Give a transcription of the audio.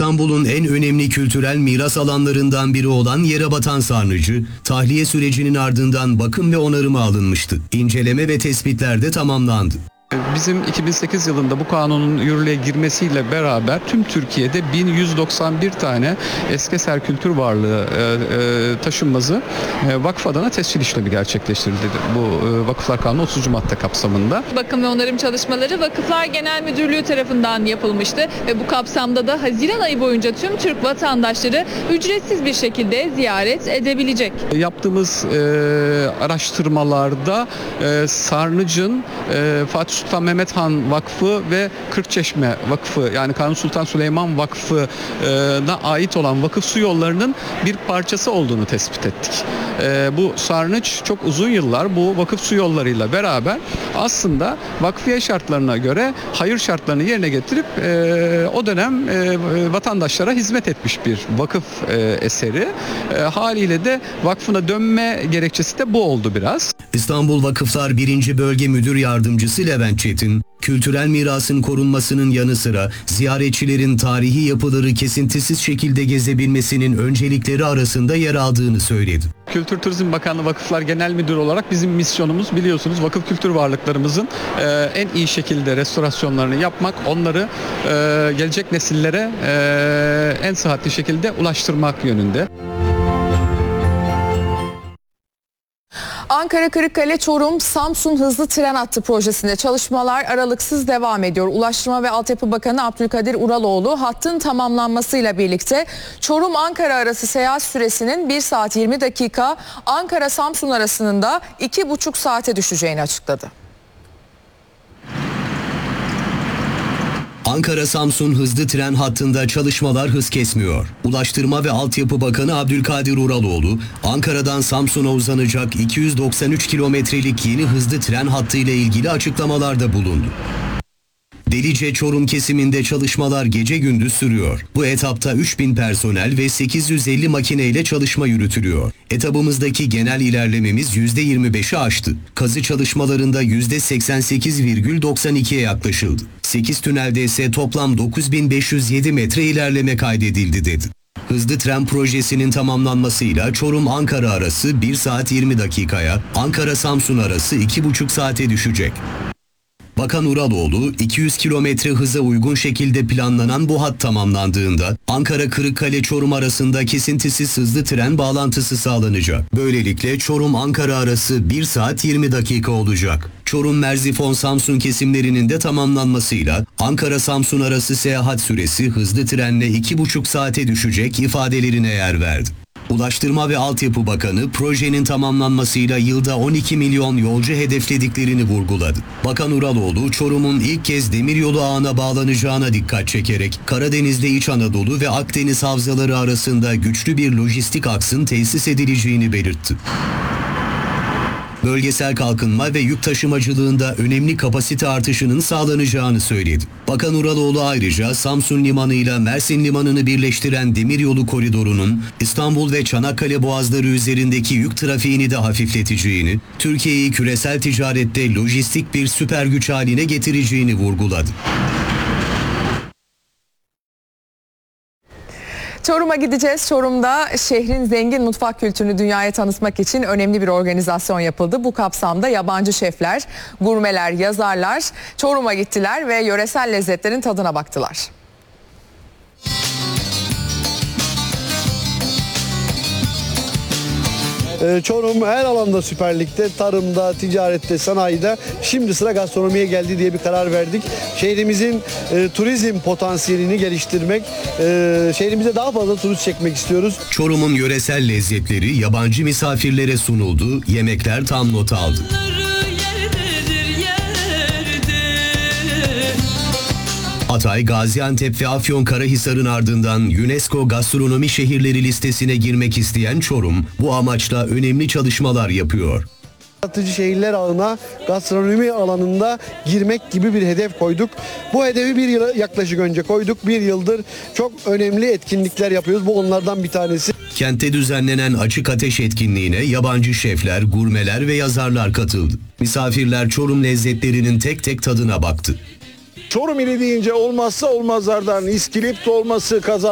İstanbul'un en önemli kültürel miras alanlarından biri olan Yerebatan Sarnıcı, tahliye sürecinin ardından bakım ve onarıma alınmıştı. İnceleme ve tespitler de tamamlandı. Bizim 2008 yılında bu kanunun yürürlüğe girmesiyle beraber tüm Türkiye'de 1191 tane eski eser kültür varlığı taşınmazı vakıf adına tescil işlemi gerçekleştirildi. Bu Vakıflar Kanunu 30. madde kapsamında. Bakım ve onarım çalışmaları Vakıflar Genel Müdürlüğü tarafından yapılmıştı ve bu kapsamda da Haziran ayı boyunca tüm Türk vatandaşları ücretsiz bir şekilde ziyaret edebilecek. Yaptığımız araştırmalarda Sarnıcı'nın Fatih Sultan Mehmet Han Vakfı ve Kırkçeşme Vakfı, yani Kanuni Sultan Süleyman Vakfı'na ait olan vakıf su yollarının bir parçası olduğunu tespit ettik. Bu sarnıç çok uzun yıllar bu vakıf su yollarıyla beraber aslında vakfiye şartlarına göre hayır şartlarını yerine getirip o dönem vatandaşlara hizmet etmiş bir vakıf eseri. Haliyle de vakfına dönme gerekçesi de bu oldu biraz. İstanbul Vakıflar 1. Bölge Müdür Yardımcısı Levent Çetin, kültürel mirasın korunmasının yanı sıra ziyaretçilerin tarihi yapıları kesintisiz şekilde gezebilmesinin öncelikleri arasında yer aldığını söyledi. Kültür Turizm Bakanlığı Vakıflar Genel Müdürü olarak bizim misyonumuz, biliyorsunuz, vakıf kültür varlıklarımızın en iyi şekilde restorasyonlarını yapmak, onları gelecek nesillere en sıhhatli şekilde ulaştırmak yönünde. Ankara Kırıkkale Çorum Samsun hızlı tren hattı projesinde çalışmalar aralıksız devam ediyor. Ulaştırma ve Altyapı Bakanı Abdülkadir Uraloğlu hattın tamamlanmasıyla birlikte Çorum Ankara arası seyahat süresinin 1 saat 20 dakika, Ankara Samsun arasının da 2,5 saate düşeceğini açıkladı. Ankara-Samsun hızlı tren hattında çalışmalar hız kesmiyor. Ulaştırma ve Altyapı Bakanı Abdülkadir Uraloğlu, Ankara'dan Samsun'a uzanacak 293 kilometrelik yeni hızlı tren hattı ile ilgili açıklamalarda bulundu. Delice-Çorum kesiminde çalışmalar gece gündüz sürüyor. Bu etapta 3000 personel ve 850 makine ile çalışma yürütülüyor. Etabımızdaki genel ilerlememiz %25'i aştı. Kazı çalışmalarında %88,92'ye yaklaşıldı. 8 tünelde ise toplam 9507 metre ilerleme kaydedildi dedi. Hızlı tren projesinin tamamlanmasıyla Çorum-Ankara arası 1 saat 20 dakikaya, Ankara-Samsun arası 2,5 saate düşecek. Bakan Uraloğlu, 200 kilometre hıza uygun şekilde planlanan bu hat tamamlandığında Ankara-Kırıkkale-Çorum arasında kesintisiz hızlı tren bağlantısı sağlanacak. Böylelikle Çorum-Ankara arası 1 saat 20 dakika olacak. Çorum-Merzifon-Samsun kesimlerinin de tamamlanmasıyla Ankara-Samsun arası seyahat süresi hızlı trenle 2,5 saate düşecek ifadelerine yer verdi. Ulaştırma ve Altyapı Bakanı projenin tamamlanmasıyla yılda 12 milyon yolcu hedeflediklerini vurguladı. Bakan Uraloğlu, Çorum'un ilk kez demiryolu ağına bağlanacağına dikkat çekerek Karadeniz'de İç Anadolu ve Akdeniz havzaları arasında güçlü bir lojistik aksın tesis edileceğini belirtti. Bölgesel kalkınma ve yük taşımacılığında önemli kapasite artışının sağlanacağını söyledi. Bakan Uraloğlu ayrıca Samsun Limanı ile Mersin Limanı'nı birleştiren demiryolu koridorunun İstanbul ve Çanakkale boğazları üzerindeki yük trafiğini de hafifleteceğini, Türkiye'yi küresel ticarette lojistik bir süper güç haline getireceğini vurguladı. Çorum'a gideceğiz. Çorum'da şehrin zengin mutfak kültürünü dünyaya tanıtmak için önemli bir organizasyon yapıldı. Bu kapsamda yabancı şefler, gurmeler, yazarlar Çorum'a gittiler ve yöresel lezzetlerin tadına baktılar. Çorum her alanda Süper Lig'de, tarımda, ticarette, sanayide, şimdi sıra gastronomiye geldi diye bir karar verdik. Şehrimizin turizm potansiyelini geliştirmek, şehrimize daha fazla turist çekmek istiyoruz. Çorum'un yöresel lezzetleri yabancı misafirlere sunuldu, yemekler tam not aldı. Hatay, Gaziantep ve Afyonkarahisar'ın ardından UNESCO gastronomi şehirleri listesine girmek isteyen Çorum, bu amaçla önemli çalışmalar yapıyor. Yaratıcı şehirler ağına gastronomi alanında girmek gibi bir hedef koyduk. Bu hedefi bir yıla yaklaşık önce koyduk. Bir yıldır çok önemli etkinlikler yapıyoruz. Bu onlardan bir tanesi. Kentte düzenlenen açık ateş etkinliğine yabancı şefler, gurmeler ve yazarlar katıldı. Misafirler Çorum lezzetlerinin tek tek tadına baktı. Çorum ili deyince olmazsa olmazlardan İskilip dolması, kazan